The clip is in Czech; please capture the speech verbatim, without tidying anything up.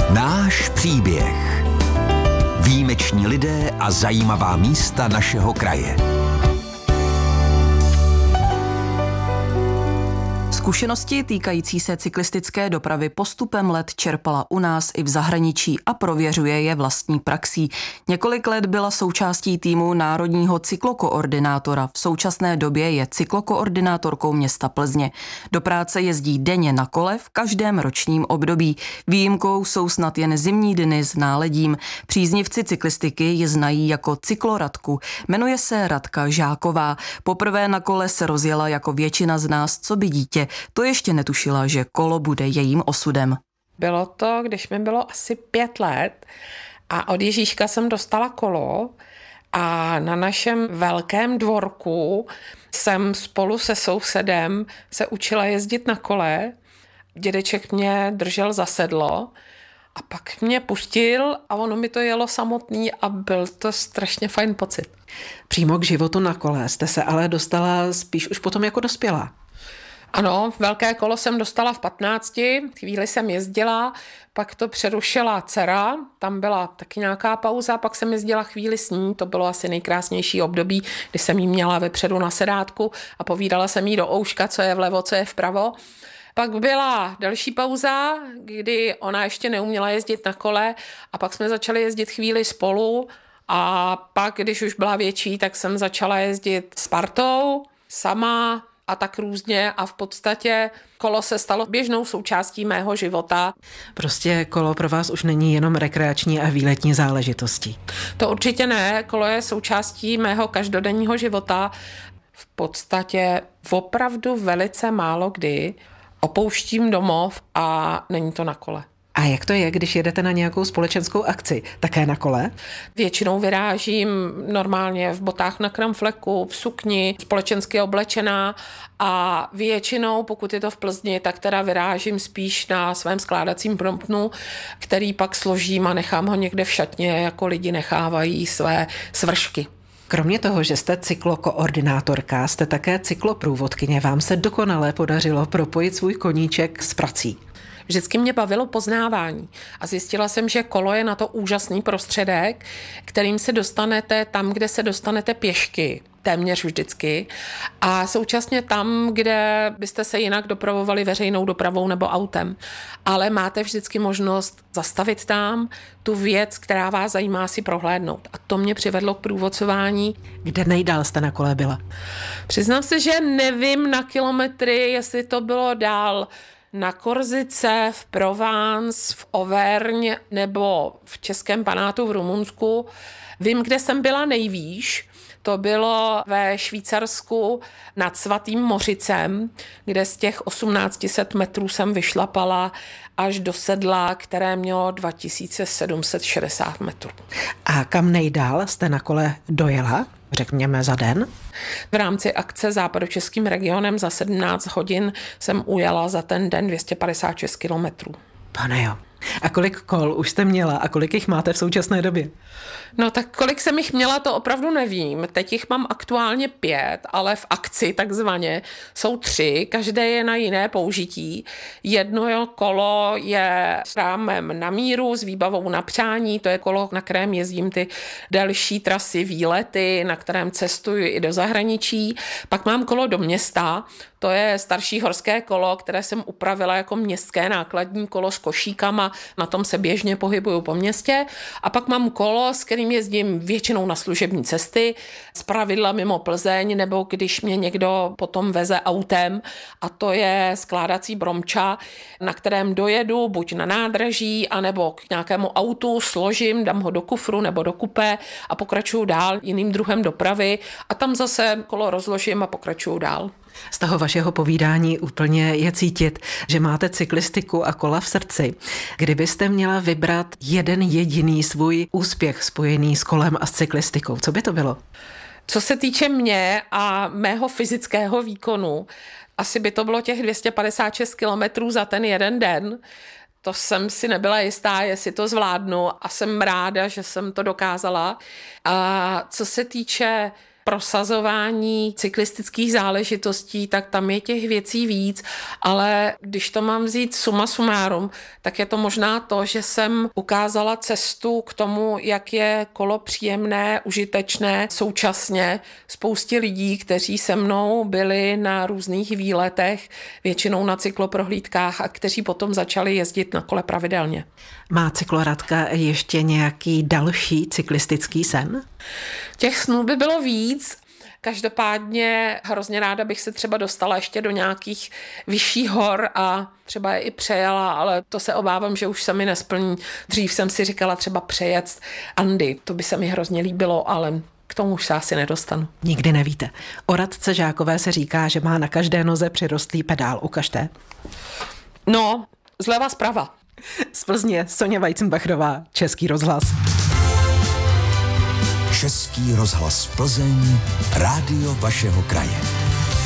Náš příběh. Výjimeční lidé a zajímavá místa našeho kraje. Zkušenosti týkající se cyklistické dopravy postupem let čerpala u nás i v zahraničí a prověřuje je vlastní praxí. Několik let byla součástí týmu národního cyklokoordinátora. V současné době je cyklokoordinátorkou města Plzně. Do práce jezdí denně na kole v každém ročním období. Výjimkou jsou snad jen zimní dny s náledím. Příznivci cyklistiky ji znají jako cykloradku. Jmenuje se Radka Žáková. Poprvé na kole se rozjela jako většina z nás, co by dítě. To ještě netušila, že kolo bude jejím osudem. Bylo to, když mi bylo asi pět let a od Ježíška jsem dostala kolo a na našem velkém dvorku jsem spolu se sousedem se učila jezdit na kole. Dědeček mě držel za sedlo a pak mě pustil a ono mi to jelo samotný a byl to strašně fajn pocit. Přímo k životu na kole jste se ale dostala spíš už potom jako dospělá. Ano, velké kolo jsem dostala v patnácti, chvíli jsem jezdila, pak to přerušila dcera, tam byla taky nějaká pauza, pak jsem jezdila chvíli s ní, to bylo asi nejkrásnější období, kdy jsem jí měla vepředu na sedátku a povídala jsem jí do ouška, co je vlevo, co je vpravo. Pak byla další pauza, kdy ona ještě neuměla jezdit na kole a pak jsme začali jezdit chvíli spolu a pak, když už byla větší, tak jsem začala jezdit s partou, sama, a tak různě a v podstatě kolo se stalo běžnou součástí mého života. Prostě kolo pro vás už není jenom rekreační a výletní záležitostí. To určitě ne, kolo je součástí mého každodenního života. V podstatě opravdu velice málo kdy opouštím domov a není to na kole. A jak to je, když jedete na nějakou společenskou akci? Také na kole? Většinou vyrážím normálně v botách na kramfleku, v sukni, společensky oblečená a většinou, pokud je to v Plzni, tak teda vyrážím spíš na svém skládacím promptnu, který pak složím a nechám ho někde v šatně, jako lidi nechávají své svršky. Kromě toho, že jste cyklokoordinátorka, jste také cykloprůvodkyně. Vám se dokonale podařilo propojit svůj koníček s prací. Vždycky mě bavilo poznávání a zjistila jsem, že kolo je na to úžasný prostředek, kterým se dostanete tam, kde se dostanete pěšky, téměř vždycky, a současně tam, kde byste se jinak dopravovali veřejnou dopravou nebo autem. Ale máte vždycky možnost zastavit tam tu věc, která vás zajímá, si prohlédnout. A to mě přivedlo k průvodcování. Kde nejdál jste na kole byla? Přiznám se, že nevím na kilometry, jestli to bylo dál na Korsice, v Provence, v Auvergne nebo v Českém panátu v Rumunsku. Vím, kde jsem byla nejvýš. To bylo ve Švýcarsku nad Svatým Mořicem, kde z těch osmnáct set metrů jsem vyšlapala až do sedla, které mělo dva tisíce sedm set šedesát metrů. A kam nejdál jste na kole dojela? Řekněme za den? V rámci akce Západočeským regionem za sedmnáct hodin jsem ujela za ten den dvě stě padesát šest kilometrů. Pane jo. A kolik kol už jste měla a kolik jich máte v současné době? No tak kolik jsem jich měla, to opravdu nevím. Teď jich mám aktuálně pět, ale v akci takzvaně jsou tři, každé je na jiné použití. Jedno kolo je s rámem na míru, s výbavou na přání, to je kolo, na kterém jezdím ty delší trasy, výlety, na kterém cestuji i do zahraničí. Pak mám kolo do města, to je starší horské kolo, které jsem upravila jako městské nákladní kolo s košíkama, na tom se běžně pohybuju po městě. A pak mám kolo, s kterým jezdím většinou na služební cesty, zpravidla mimo Plzeň, nebo když mě někdo potom veze autem, a to je skládací bromča, na kterém dojedu buď na nádraží, anebo k nějakému autu, složím, dám ho do kufru nebo do kupé a pokračuju dál jiným druhem dopravy a tam zase kolo rozložím a pokračuju dál. Z toho vašeho povídání úplně je cítit, že máte cyklistiku a kola v srdci. Kdybyste měla vybrat jeden jediný svůj úspěch spojený s kolem a s cyklistikou, co by to bylo? Co se týče mě a mého fyzického výkonu, asi by to bylo těch dvě stě padesát šest kilometrů za ten jeden den. To jsem si nebyla jistá, jestli to zvládnu a jsem ráda, že jsem to dokázala. A co se týče prosazování cyklistických záležitostí, tak tam je těch věcí víc, ale když to mám vzít suma sumárum, tak je to možná to, že jsem ukázala cestu k tomu, jak je kolo příjemné, užitečné, současně spoustě lidí, kteří se mnou byli na různých výletech, většinou na cykloprohlídkách a kteří potom začali jezdit na kole pravidelně. Má cykloradka ještě nějaký další cyklistický sen? Těch snů by bylo víc. Každopádně hrozně ráda bych se třeba dostala ještě do nějakých vyšších hor a třeba je i přejela, ale to se obávám, že už se mi nesplní. Dřív jsem si říkala třeba přejet Andy, to by se mi hrozně líbilo, ale k tomu už se asi nedostanu. Nikdy nevíte. O Radce Žákové se říká, že má na každé noze přirostlý pedál. Ukažte. No, zleva zprava. Z Plzně Sonja Weizenbachrová, Český rozhlas. Český rozhlas Plzeň, rádio vašeho kraje.